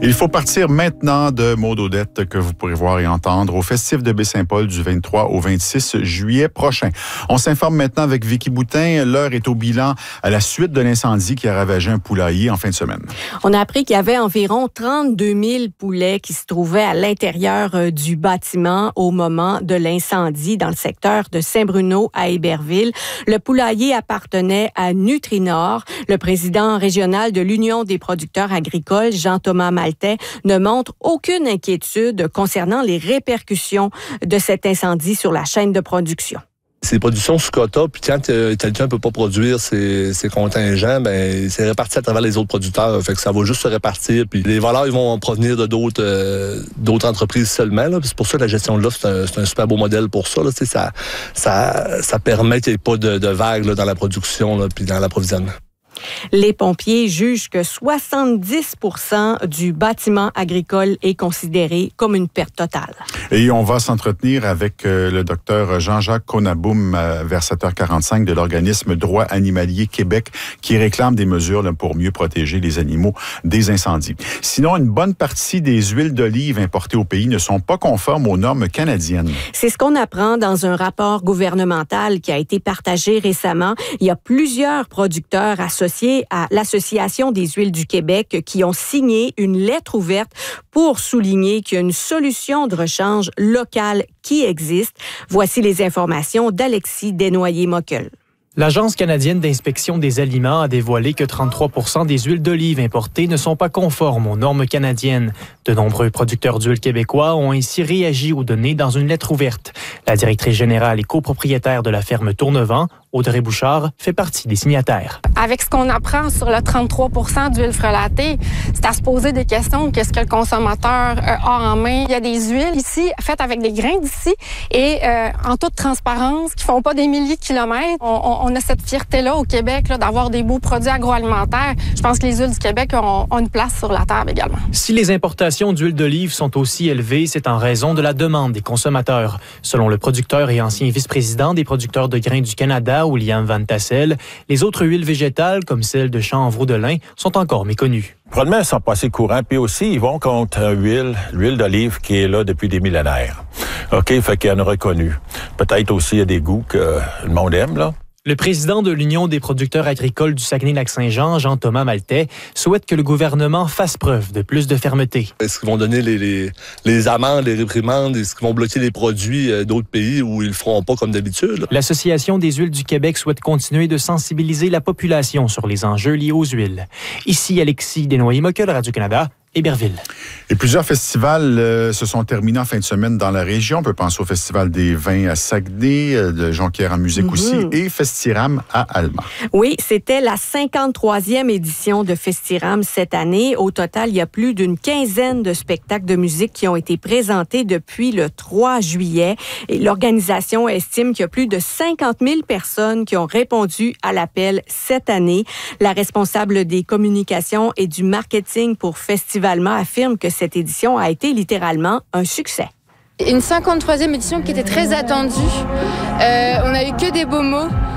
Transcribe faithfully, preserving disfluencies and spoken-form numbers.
Il faut partir maintenant de Maud Odette que vous pourrez voir et entendre au Festif de Baie-Saint-Paul du vingt-trois au vingt-six juillet prochain. On s'informe maintenant avec Vicky Boutin. L'heure est au bilan à la suite de l'incendie qui a ravagé un poulailler en fin de semaine. On a appris qu'il y avait environ trente-deux mille poulets qui se trouvaient à l'intérieur du bâtiment au moment de l'incendie dans le secteur de Saint-Bruno à Héberville. Le poulailler appartenait à Nutrinor. Le président régional de l'Union des producteurs agricoles, Jean-Thomas Maltais, ne montre aucune inquiétude concernant les répercussions de cet incendie sur la chaîne de production. C'est des productions sous quota, puis quand euh, quelqu'un ne peut pas produire ses, ses contingents, ben c'est réparti à travers les autres producteurs. Fait que ça va juste se répartir. Puis les valeurs ils vont provenir de d'autres euh, d'autres entreprises seulement. Là. C'est pour ça que la gestion de l'offre, c'est un, c'est un super beau modèle pour ça. Là. Ça, ça, ça permet qu'il n'y ait pas de, de vagues là, dans la production là, puis dans l'approvisionnement. Les pompiers jugent que soixante-dix pour cent du bâtiment agricole est considéré comme une perte totale. Et on va s'entretenir avec euh, le docteur Jean-Jacques Konaboum, euh, vers sept heures quarante-cinq de l'organisme Droit animalier Québec, qui réclame des mesures là, pour mieux protéger les animaux des incendies. Sinon, une bonne partie des huiles d'olive importées au pays ne sont pas conformes aux normes canadiennes. C'est ce qu'on apprend dans un rapport gouvernemental qui a été partagé récemment. Il y a plusieurs producteurs associés à l'Association des huiles du Québec qui ont signé une lettre ouverte pour souligner qu'il y a une solution de rechange locale qui existe. Voici les informations d'Alexis Desnoyers-Mockel. L'Agence canadienne d'inspection des aliments a dévoilé que trente-trois pour cent des huiles d'olive importées ne sont pas conformes aux normes canadiennes. De nombreux producteurs d'huile québécois ont ainsi réagi aux données dans une lettre ouverte. La directrice générale et copropriétaire de la ferme Tournevent, Audrey Bouchard, fait partie des signataires. Avec ce qu'on apprend sur le trente-trois pour cent d'huile frelatée, c'est à se poser des questions. Qu'est-ce que le consommateur a en main? Il y a des huiles ici faites avec des grains d'ici et euh, en toute transparence, qui font pas des milliers de kilomètres. On, on, on a cette fierté-là au Québec là, d'avoir des beaux produits agroalimentaires. Je pense que les huiles du Québec ont, ont une place sur la table également. Si les importations d'huile d'olive sont aussi élevées, c'est en raison de la demande des consommateurs. Selon le producteur et ancien vice-président des producteurs de grains du Canada, William Van Tassel, les autres huiles végétales, comme celle de chanvre ou de lin, sont encore méconnues. Probablement, ils sont pas assez courants. Puis aussi, ils vont contre l'huile, l'huile d'olive qui est là depuis des millénaires. OK, fait qu'il y en a reconnu. Peut-être aussi, il y a des goûts que le monde aime, là. Le président de l'Union des producteurs agricoles du Saguenay-Lac-Saint-Jean, Jean-Thomas Maltais, souhaite que le gouvernement fasse preuve de plus de fermeté. Est-ce qu'ils vont donner les, les, les amendes, les réprimandes? Est-ce qu'ils vont bloquer les produits d'autres pays où ils le feront pas comme d'habitude? L'Association des huiles du Québec souhaite continuer de sensibiliser la population sur les enjeux liés aux huiles. Ici Alexis Desnoyers-Mockel, Radio-Canada. Héberville. Et plusieurs festivals euh, se sont terminés en fin de semaine dans la région. On peut penser au Festival des vins à Saguenay, euh, de Jonquière en musique mm-hmm. aussi, et Festiram à Alma. Oui, c'était la cinquante-troisième édition de Festiram cette année. Au total, il y a plus d'une quinzaine de spectacles de musique qui ont été présentés depuis le trois juillet. Et l'organisation estime qu'il y a plus de cinquante mille personnes qui ont répondu à l'appel cette année. La responsable des communications et du marketing pour Festival Alma affirme que cette édition a été littéralement un succès. Une cinquante-troisième édition qui était très attendue. Euh, on n'a eu que des beaux mots.